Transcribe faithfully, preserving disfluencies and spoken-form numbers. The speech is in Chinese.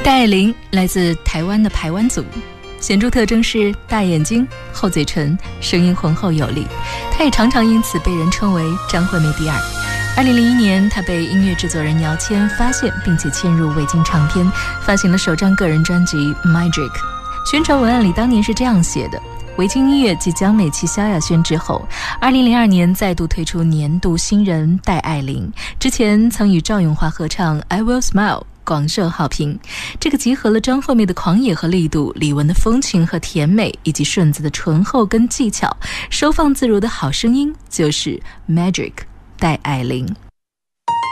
戴爱玲来自台湾的排湾族，显著特征是大眼睛、厚嘴唇，声音浑厚有力。她也常常因此被人称为张惠妹第二。二零零一年，她被音乐制作人姚谦发现，并且签入维京唱片，发行了首张个人专辑《Magic》。宣传文案里当年是这样写的：维京音乐继江美琪、萧亚轩之后，二零零二年再度推出年度新人戴爱玲，之前曾与赵咏华合唱《I Will Smile》，广受好评。这个集合了张惠妹的狂野和力度，李玟的风情和甜美，以及顺子的醇厚跟技巧，收放自如的好声音，就是 Magic 戴爱玲。